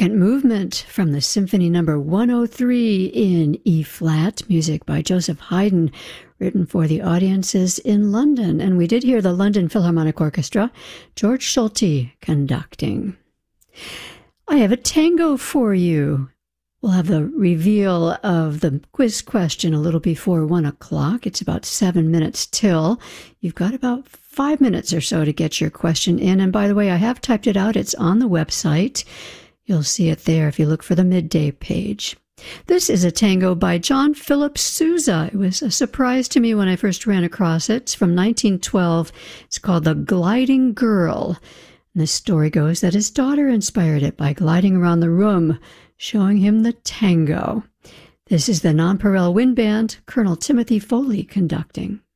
second movement from the Symphony Number 103 in E-flat, music by Joseph Haydn, written for the audiences in London. And we did hear the London Philharmonic Orchestra, George Solti conducting. I have a tango for you. We'll have the reveal of the quiz question a little before 1 o'clock. It's about 7 minutes till. You've got about 5 minutes or so to get your question in. And by the way, I have typed it out. It's on the website. You'll see it there if you look for the midday page. This is a tango by John Philip Sousa. It was a surprise to me when I first ran across it. It's from 1912. It's called The Gliding Girl. And the story goes that his daughter inspired it by gliding around the room, showing him the tango. This is the Nonpareil Wind Band, Colonel Timothy Foley conducting.